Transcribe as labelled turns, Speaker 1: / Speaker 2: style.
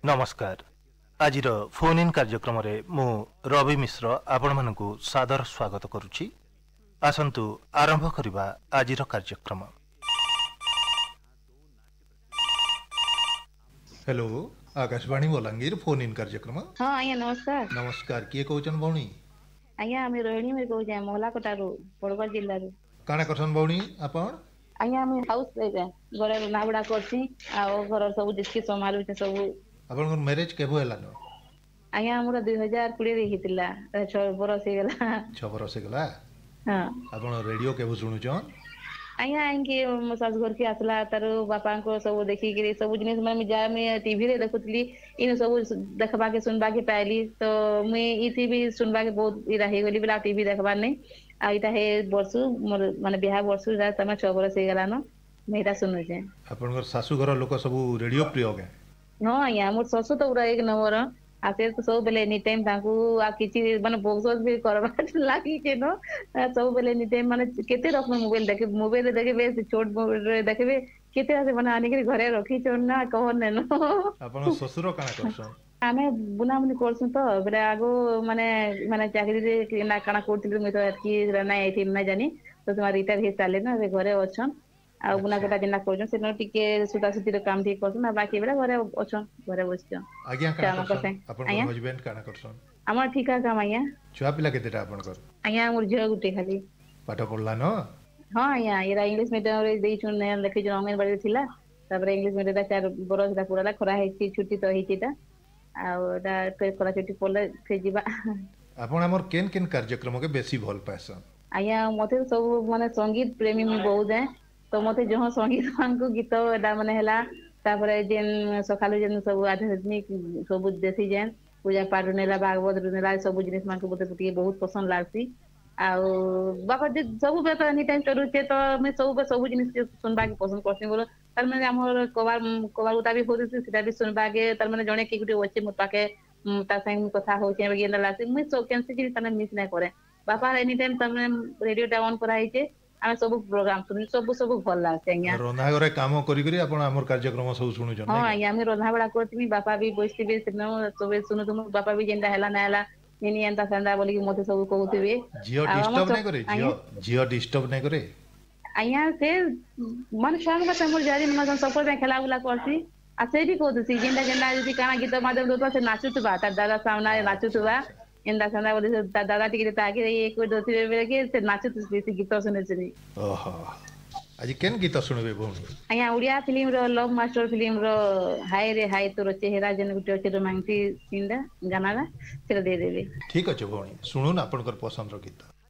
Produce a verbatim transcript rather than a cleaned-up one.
Speaker 1: नमस्कार। आज phone in कार्यक्रम रे मु रवि मिश्र आपण मानकु सादर स्वागत करुछि। आसंतु आरंभ करिबा आज कार्यक्रम। Hello, Akashvani Balangir phone in कार्यक्रम।
Speaker 2: हाँ आज्ञा नमस्कार।
Speaker 1: नमस्कार, किए कहउछन भौणी?
Speaker 2: आज्ञा हम रोहिणी में कहउछे मोहला कटारू बड़गड़ जिल्ला रू।
Speaker 1: काना करसन भौणी आपण?
Speaker 2: आज्ञा हम हाउस वाइफ है, घरे रनाबड़ा करछी आ घर सब जिसकी संभालुछे सब।
Speaker 1: आपन मैरिज केबो हेलानो?
Speaker 2: आज्ञा हमरा दो हज़ार बीस रे हितिला, छह बरस हे गेला।
Speaker 1: छह बरस हे गेला?
Speaker 2: हां।
Speaker 1: आपन रेडियो केबो सुनुछन?
Speaker 2: आज्ञा इनके मो सास घर के आसला तार बापा को सब देखि के सब जिनिस में जा में टीवी रे देखुतली इन सब देखबा के सुनबा के पाइली तो मैं ई टीवी सुनबा के बहुत इरा हे गेली बिला टीवी देखबा नै आ इटा हे वर्ष मोर माने बियाह वर्ष रा तमा छह बरस हे गेला न मैं इटा सुनु जे।
Speaker 1: आपन घर सासू घर लोक सब रेडियो प्रिय के?
Speaker 2: न आज्ञा मोर ससु तो पूरा एक नंबर आ से तो सब बेले एनी टाइम ताकू आ किछि माने बोक्सस भी करबा लागी के न सब बेले एनी टाइम माने केते रकम मोबाइल देखे मोबाइल देखे बे छोट मोबाइल रे देखबे केते आसे माने आनी के घरे रखी छोन ना कहन ने न।
Speaker 1: आपन ससुर काना करसन?
Speaker 2: आमे बुना बुनी करसु तो बेले आगो माने माने चाकरी रे ना काना करथिलु मैं तो एतकी ना एथि ना जानी तो तुम्हारा रिटायर हे चाले ना घरे अछन आ बुना कटा जेना करजन से न टिके सुता सुती रे काम ठीक करसु ना बाकी बेले घरे अछन घरे बसछन।
Speaker 1: आज्ञा काना करसन? आपन हस्बैंड काना करसन?
Speaker 2: हमर ठीका काम आज्ञा।
Speaker 1: छुआ पिला केतेटा आपन कर?
Speaker 2: आज्ञा मोर झियो गुटे खाली।
Speaker 1: पाठ पढ़ला न?
Speaker 2: हां आज्ञा एरा इंग्लिश मीडियम रे देइ छु ने देखि जो अंगनबाड़ी थिला तापर इंग्लिश मीडियम दा चार बरस दा पुराला खरा हेछि छुट्टी तो हेछि ता आ ओदा के खरा छुट्टी पड़ले फे जिबा।
Speaker 1: आपन हमर केन केन कार्यक्रम के बेसी भल पासन?
Speaker 2: आज्ञा मते सब माने संगीत प्रेमी मु बहुत है तो मते जहां संगीत को गीत एदा माने हला तापर जेन सखालु जेन सब आध्यात्मिक सब देसी जेन पूजा पाठ नेला भागवत नेला सब जिनिस मान को बते बहुत पसंद लागसी आ बापा जे सब बे एनी टाइम चलुचे तो मैं सब सब जिनिस सुनबा के पसंद करसी बोलो तार माने हमर कबार कबार उता भी होती सीधा भी सुनबा के तार माने जने की गुटे ओचे मत पाके ता संग कथा होचे बगे लासी मैं सब कैंसिल जिनिस तने मिस नै करे बापा एनी टाइम तने रेडियो टा ऑन कराइचे आमे सब प्रोग्राम सुनि सब सब भल लागसे आज्ञा।
Speaker 1: रंधा घरे काम करी करी आपण हमर कार्यक्रम सब सुनु जन?
Speaker 2: हां आज्ञा हम रंधा बड़ा करती बापा भी बसती भी सब सुनु तुम बापा भी जेंदा हला ना हला निनी एंता संदा बोली कि मते सब कहउथिबे।
Speaker 1: जियो डिस्टर्ब नै करे? जियो जियो डिस्टर्ब नै करे? आज्ञा
Speaker 2: से मन शाम का हमर जारी मन सब पे खेला उला करसी आ से भी कहउथि जेंदा जेंदा जदी काना गीत मादम दोतो से नाचुतबा ता दादा सामना नाचुतबा एंदा संदा बोली ता दादा टिके ताके एक दोथिबे बेले के से नाचुत से गीत सुने सुनी।
Speaker 1: ओहो आज केन गीत सुनबे भौणी?
Speaker 2: आज्ञा उड़िया फिल्म रो लव मास्टर फिल्म रो हाय रे हाय तोर चेहरा जन गुटे अछि रोमांटिक सीन गाना रा से दे देबे।
Speaker 1: ठीक अछि भौणी, सुनुन आपनकर पसंद रो गीत।